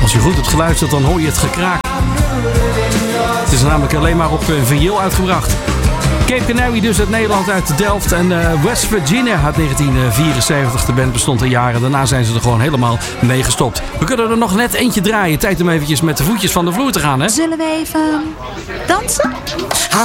Als je goed hebt geluisterd, dan hoor je het gekraak. Het is namelijk alleen maar op vinyl uitgebracht. Cape Canary dus uit Nederland, uit Delft en West Virginia uit 1974. De band bestond er jaren. Daarna zijn ze er gewoon helemaal mee gestopt. We kunnen er nog net eentje draaien. Tijd om eventjes met de voetjes van de vloer te gaan, hè? Zullen we even dansen? I